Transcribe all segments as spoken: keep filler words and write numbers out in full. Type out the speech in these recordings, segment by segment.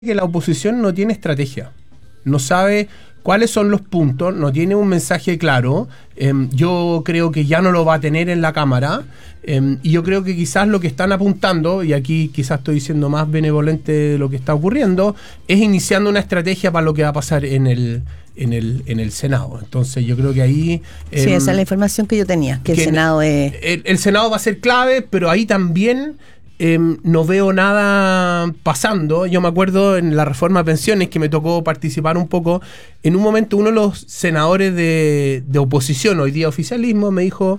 que la oposición no tiene estrategia, no sabe cuáles son los puntos, no tiene un mensaje claro. Eh, yo creo que ya no lo va a tener en la Cámara, eh, y yo creo que quizás lo que están apuntando, y aquí quizás estoy siendo más benevolente de lo que está ocurriendo, es iniciando una estrategia para lo que va a pasar en el en el en el Senado. Entonces yo creo que ahí... Eh, sí, esa es la información que yo tenía, que, que el Senado es... El, el Senado va a ser clave, pero ahí también... Eh, no veo nada pasando. Yo me acuerdo en la reforma de pensiones que me tocó participar un poco. En un momento uno de los senadores de, de oposición, hoy día oficialismo, me dijo: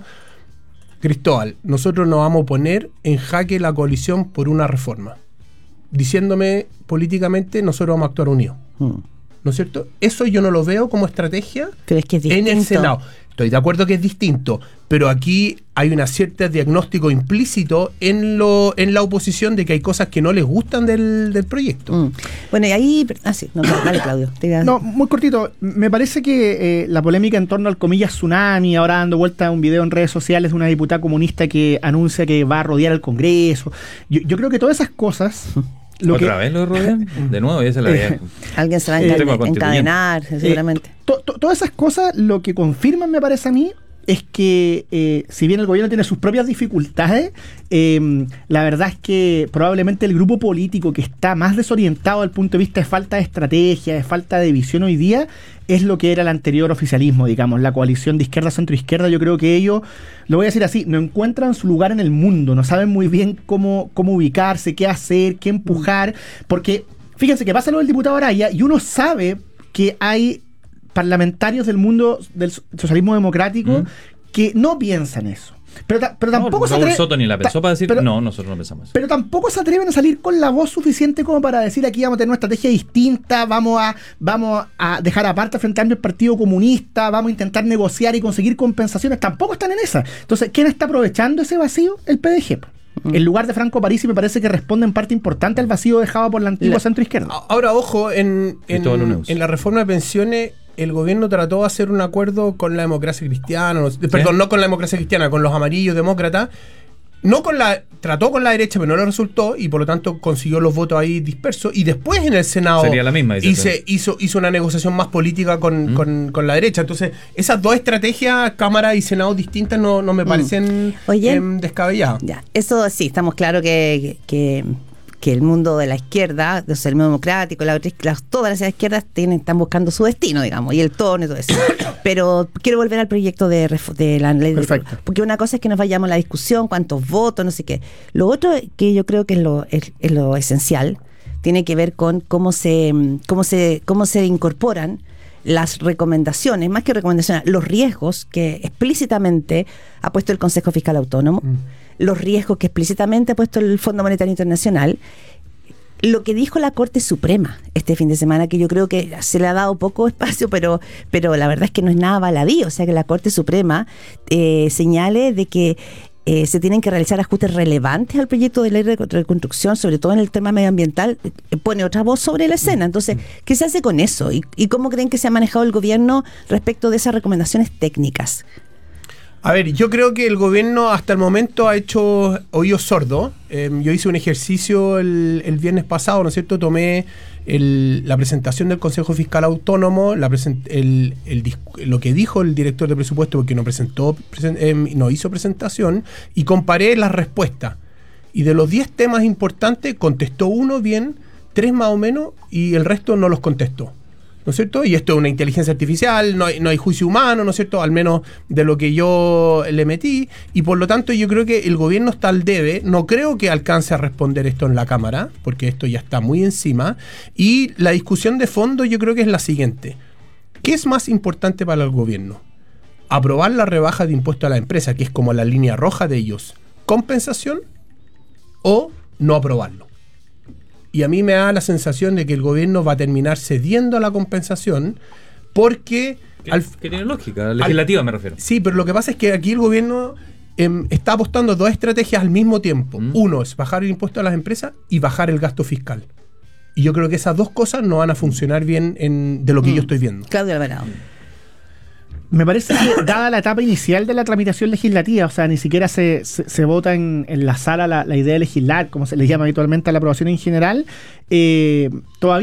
Cristóbal, nosotros nos vamos a poner en jaque la coalición por una reforma, diciéndome políticamente nosotros vamos a actuar unidos. Hmm. ¿No es cierto? Eso yo no lo veo como estrategia. Pero es que es distinto. En el Senado. Estoy de acuerdo que es distinto, pero aquí hay un cierto diagnóstico implícito en lo en la oposición de que hay cosas que no les gustan del, del proyecto. Mm. Bueno, y ahí... Ah, sí, no, dale, Claudio. No, muy cortito. Me parece que eh, la polémica en torno al comillas tsunami, ahora dando vuelta a un video en redes sociales de una diputada comunista que anuncia que va a rodear el Congreso. Yo, yo creo que todas esas cosas... Lo ¿Otra que, vez lo rodean? De nuevo, ya se la había... Alguien se va a encade- encadenar, seguramente. Eh, to, to, todas esas cosas lo que confirman, me parece a mí, es que eh, si bien el gobierno tiene sus propias dificultades, eh, la verdad es que probablemente el grupo político que está más desorientado desde el punto de vista de falta de estrategia, de falta de visión hoy día, es lo que era el anterior oficialismo, digamos, la coalición de izquierda, centro-izquierda. Yo creo que ellos, lo voy a decir así, no encuentran su lugar en el mundo, no saben muy bien cómo, cómo ubicarse, qué hacer, qué empujar, porque fíjense que pasa lo del diputado Araya y uno sabe que hay parlamentarios del mundo del socialismo democrático mm. que no piensan eso. Pero, ta, pero tampoco no, se atreven. Soto ni la pensó ta, para decir, pero, no, nosotros no pensamos eso. Pero tampoco se atreven a salir con la voz suficiente como para decir aquí vamos a tener una estrategia distinta, vamos a, vamos a dejar aparte frente a el Partido Comunista, vamos a intentar negociar y conseguir compensaciones. Tampoco están en esa. Entonces, ¿quién está aprovechando ese vacío? El P D G. Mm. En lugar de Franco Parisi, me parece que responde en parte importante al vacío dejado por la antigua centro-izquierda. Ahora, ojo, en, en, en la reforma de pensiones el gobierno trató de hacer un acuerdo con la democracia cristiana, no, perdón, no con la democracia cristiana, con los amarillos demócratas, no con la, trató con la derecha, pero no le resultó, y por lo tanto consiguió los votos ahí dispersos, y después en el Senado sería la misma, hice, hizo, hizo una negociación más política con, ¿Mm? con, con la derecha. Entonces, esas dos estrategias, Cámara y Senado distintas, no, no me parecen mm. Oye, eh, descabelladas. Ya, eso sí, estamos claros que... que que el mundo de la izquierda, del socialismo democrático, la, la, todas las izquierdas tienen, están buscando su destino, digamos, y el tono y todo eso. Pero quiero volver al proyecto de, de la ley. Perfecto. De, porque una cosa es que nos vayamos a la discusión, cuántos votos, no sé qué. Lo otro que yo creo que es lo, es, es lo esencial, tiene que ver con cómo se, cómo se, cómo se incorporan las recomendaciones, más que recomendaciones, los riesgos que explícitamente ha puesto el Consejo Fiscal Autónomo, mm. los riesgos que explícitamente ha puesto el Fondo Monetario Internacional, lo que dijo la Corte Suprema este fin de semana, que yo creo que se le ha dado poco espacio, pero, pero la verdad es que no es nada baladí. O sea, que la Corte Suprema eh, señale de que Eh, se tienen que realizar ajustes relevantes al proyecto de ley de reconstrucción, sobre todo en el tema medioambiental, eh, pone otra voz sobre la escena. Entonces, ¿qué se hace con eso? ¿Y, y cómo creen que se ha manejado el gobierno respecto de esas recomendaciones técnicas? A ver, yo creo que el gobierno hasta el momento ha hecho oídos sordos. Eh, yo hice un ejercicio el, el viernes pasado, ¿no es cierto? Tomé el, la presentación del Consejo Fiscal Autónomo, la present, el, el, lo que dijo el director de presupuesto, porque no presentó, present, eh, no hizo presentación, y comparé las respuestas. Y de los diez temas importantes, contestó uno bien, tres más o menos, y el resto no los contestó. ¿No es cierto? Y esto es una inteligencia artificial, no hay, no hay juicio humano, ¿no es cierto? Al menos de lo que yo le metí, y por lo tanto yo creo que el gobierno está al debe, no creo que alcance a responder esto en la Cámara, porque esto ya está muy encima, y la discusión de fondo yo creo que es la siguiente: ¿qué es más importante para el gobierno? ¿Aprobar la rebaja de impuesto a la empresa, que es como la línea roja de ellos, compensación, o no aprobarlo? Y a mí me da la sensación de que el gobierno va a terminar cediendo a la compensación porque... Que, al, que tiene lógica, legislativa al, me refiero. Sí, pero lo que pasa es que aquí el gobierno eh, está apostando dos estrategias al mismo tiempo. Mm. Uno es bajar el impuesto a las empresas y bajar el gasto fiscal. Y yo creo que esas dos cosas no van a funcionar bien en, de lo que mm. yo estoy viendo. Claudio Alvarado. me parece que, dada la etapa inicial de la tramitación legislativa, o sea, ni siquiera se, se, se vota en, en la sala la, la idea de legislar, como se le llama habitualmente a la aprobación en general, eh, todavía